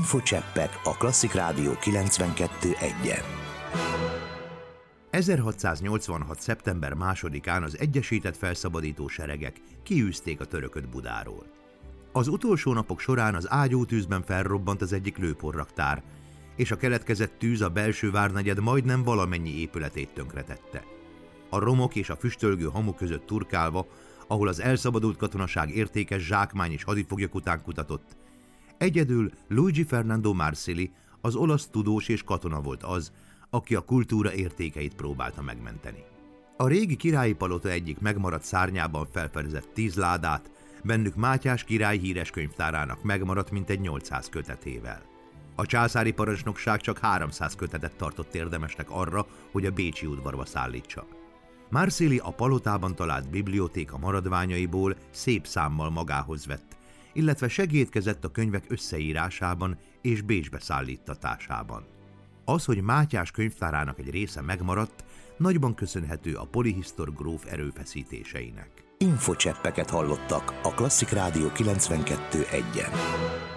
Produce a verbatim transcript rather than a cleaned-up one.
Infocseppek a Klasszik Rádió kilencvenkettő egyen. ezerhatszáznyolcvanhat. szeptember másodikán az Egyesített Felszabadító Seregek kiűzték a törököt Budáról. Az utolsó napok során az ágyútűzben felrobbant az egyik lőporraktár, és a keletkezett tűz a belső várnegyed majdnem valamennyi épületét tönkretette. A romok és a füstölgő hamu között turkálva, ahol az elszabadult katonaság értékes zsákmány és hadifoglyok után kutatott, egyedül Luigi Fernando Marsili, az olasz tudós és katona volt az, aki a kultúra értékeit próbálta megmenteni. A régi királyi palota egyik megmaradt szárnyában felfedezett tíz ládát, bennük Mátyás király híres könyvtárának megmaradt mintegy nyolcszáz kötetével. A császári parancsnokság csak háromszáz kötetet tartott érdemesnek arra, hogy a bécsi udvarba szállítsa. Marsili a palotában talált bibliótéka maradványaiból szép számmal magához vett, illetve segédkezett a könyvek összeírásában és Bécsbe szállíttatásában. Az, hogy Mátyás könyvtárának egy része megmaradt, nagyban köszönhető a polihisztor gróf erőfeszítéseinek. Infocseppeket hallottak a Klasszik Rádió kilencvenkettő egyen.